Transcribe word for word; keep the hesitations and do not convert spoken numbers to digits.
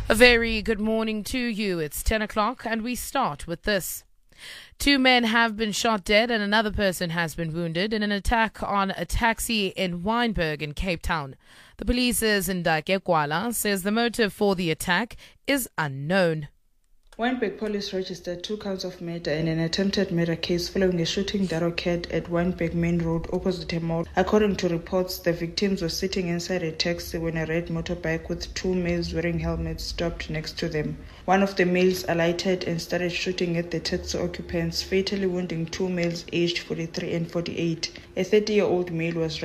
A very good morning to you. It's ten o'clock and we start with this. Two men have been shot dead and another person has been wounded in an attack on a taxi in Wynberg in Cape Town. The police's Ndake Kwala says the motive for the attack is unknown. Wynberg police registered two counts of murder in an attempted murder case following a shooting that occurred at Wynberg Main Road opposite a mall. According to reports, the victims were sitting inside a taxi when a red motorbike with two males wearing helmets stopped next to them. One of the males alighted and started shooting at the taxi occupants, fatally wounding two males aged forty-three and forty-eight. A thirty-year-old male was